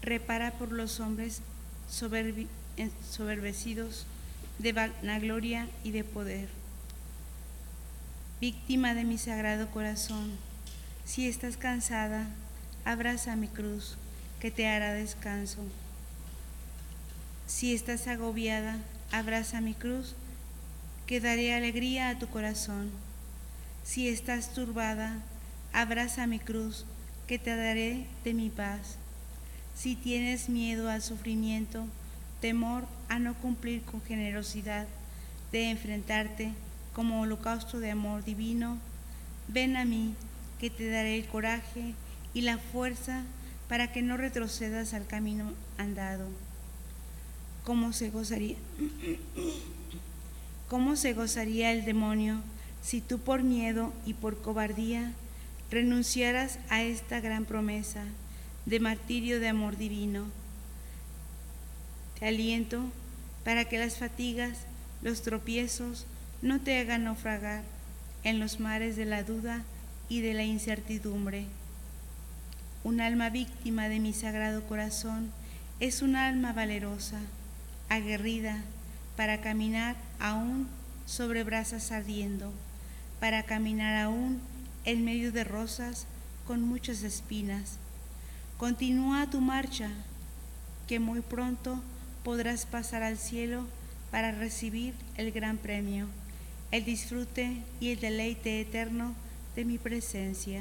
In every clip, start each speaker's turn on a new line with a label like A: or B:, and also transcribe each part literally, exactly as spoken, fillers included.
A: repara por los hombres soberbi- ensoberbecidos de vanagloria y de poder. Víctima de mi sagrado corazón, si estás cansada, abraza mi cruz, que te hará descanso. Si estás agobiada, abraza mi cruz, que daré alegría a tu corazón. Si estás turbada, abraza mi cruz, que te daré de mi paz. Si tienes miedo al sufrimiento, temor a no cumplir con generosidad, de enfrentarte como holocausto de amor divino, ven a mí, que te daré el coraje y la fuerza para que no retrocedas al camino andado. ¿Cómo se gozaría? ¿Cómo se gozaría el demonio si tú por miedo y por cobardía renunciaras a esta gran promesa de martirio de amor divino? Te aliento para que las fatigas, los tropiezos no te hagan naufragar en los mares de la duda y de la incertidumbre. Un alma víctima de mi sagrado corazón es un alma valerosa, aguerrida, para caminar aún sobre brasas ardiendo, para caminar aún en medio de rosas con muchas espinas. Continúa tu marcha, que muy pronto podrás pasar al cielo para recibir el gran premio, el disfrute y el deleite eterno de mi presencia.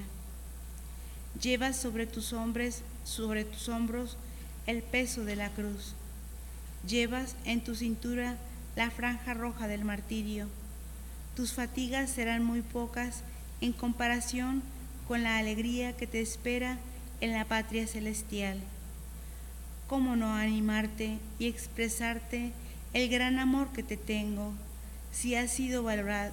A: Llevas sobre tus hombres, sobre tus hombros el peso de la cruz. Llevas en tu cintura la franja roja del martirio. Tus fatigas serán muy pocas en comparación con la alegría que te espera en la patria celestial. ¿Cómo no animarte y expresarte el gran amor que te tengo, si has sido valorada,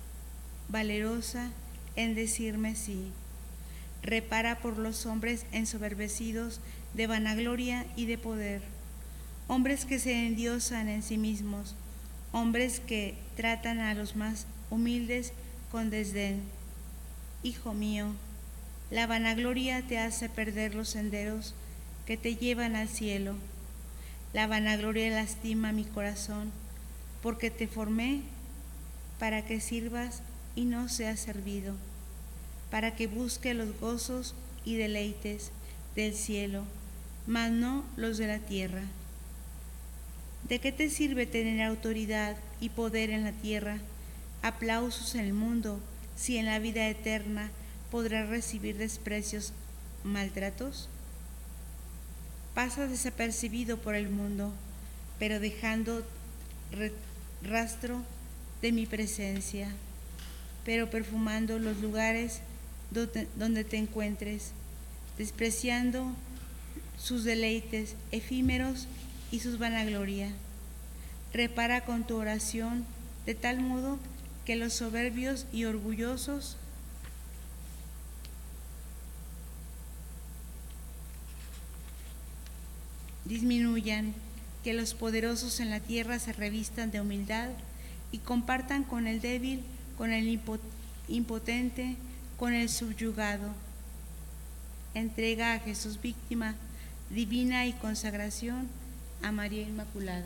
A: valerosa en decirme sí? Repara por los hombres ensoberbecidos de vanagloria y de poder, hombres que se endiosan en sí mismos, hombres que tratan a los más humildes con desdén. Hijo mío, la vanagloria te hace perder los senderos que te llevan al cielo. La vanagloria lastima mi corazón, porque te formé para que sirvas y no seas servido, para que busque los gozos y deleites del cielo, mas no los de la tierra. ¿De qué te sirve tener autoridad y poder en la tierra, aplausos en el mundo, si en la vida eterna podrás recibir desprecios, maltratos? Pasas desapercibido por el mundo, pero dejando rastro de mi presencia, pero perfumando los lugares donde, donde te encuentres, despreciando sus deleites efímeros y sus vanagloria. Repara con tu oración de tal modo que los soberbios y orgullosos disminuyan, que los poderosos en la tierra se revistan de humildad y compartan con el débil, con el impotente, con el subyugado. Entrega a Jesús víctima divina y consagración a María Inmaculada.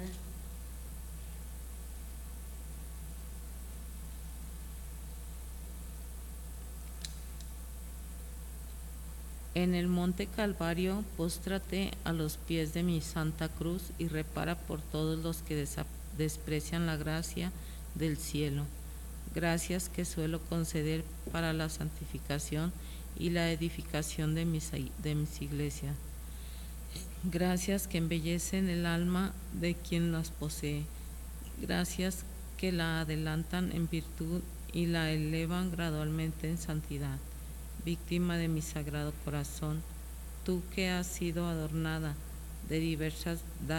B: En el monte Calvario, póstrate a los pies de mi Santa Cruz y repara por todos los que desprecian la gracia del cielo. Gracias que suelo conceder para la santificación y la edificación de mis, de mis iglesias. Gracias que embellecen el alma de quien las posee. Gracias que la adelantan en virtud y la elevan gradualmente en santidad. Víctima de mi sagrado corazón, tú que has sido adornada de diversas